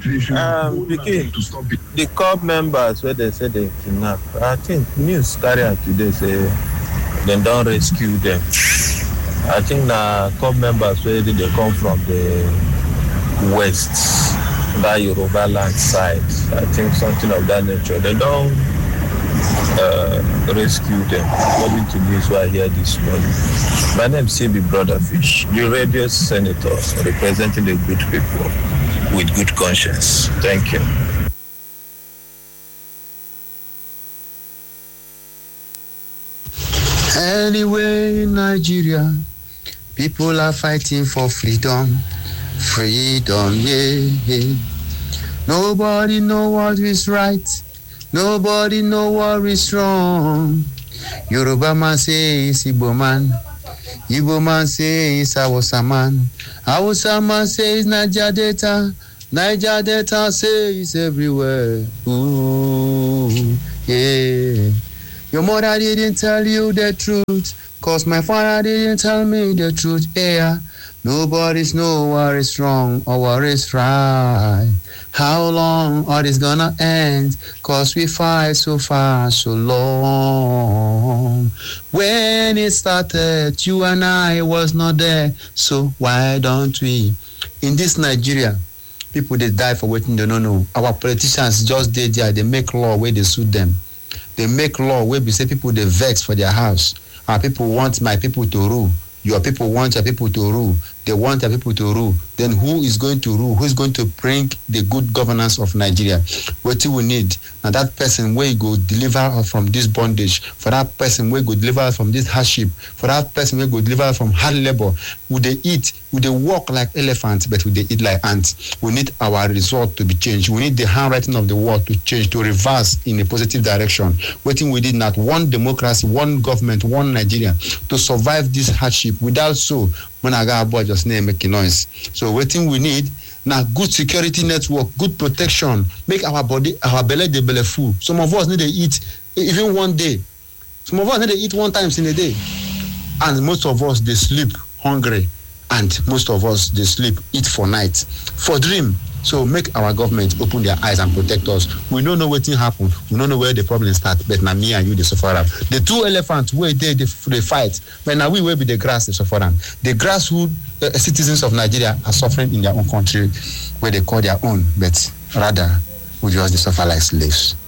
Begin the COP members where they say they kidnap. I think news carry out today say they don't rescue them. I think the COP members where they come from the west, that Yoruba land side. I think something of that nature. They don't rescue them. According to news I hear this morning. My name is CB Brotherfish, the radio senator representing the good people with good conscience. Thank you. Anyway, in Nigeria, people are fighting for freedom. Freedom, yeah. Nobody know what is right. Nobody know what is wrong. Yoruba man say it's Igbo man. Igbo man say it's Hausa man. Hausa man say it's Niger Delta. Niger Delta say it's everywhere. Ooh, yeah. Your mother didn't tell you the truth, 'cause my father didn't tell me the truth, yeah. Nobody's know what is wrong or what is right. How long all this gonna end? 'Cause we fight so far, so long. When it started, you and I was not there. So why don't we? In this Nigeria, people they die for waiting they don't know. Our politicians just did there, they make law where they suit them. They make law where we say people they vex for their house. Our people want my people to rule. Your people want your people to rule. They want their people to rule. Then who is going to rule? Who is going to bring the good governance of Nigeria? What do we need? Now that person where go deliver us from this bondage, for that person where go deliver us from this hardship, for that person where go deliver us from hard labor. Would they eat? Would they walk like elephants, but would they eat like ants? We need our result to be changed. We need the handwriting of the world to change, to reverse in a positive direction. Waiting we did not one democracy, one government, one Nigeria to survive this hardship. Without so, when I got about just name making noise. So waiting we need now good security network, good protection, make our body, our belly the belly full. Some of us need to eat even one day. Some of us need to eat one time in a day. And most of us they sleep hungry. And most of us they sleep, eat for night, for dream. So make our government open their eyes and protect us. We don't know what thing happen. We don't know where the problem start. But now me and you, they suffer. The two elephants where they fight. But now we will be the grass, they suffer. The grassroots citizens of Nigeria are suffering in their own country, where they call their own, but rather we just they suffer like slaves.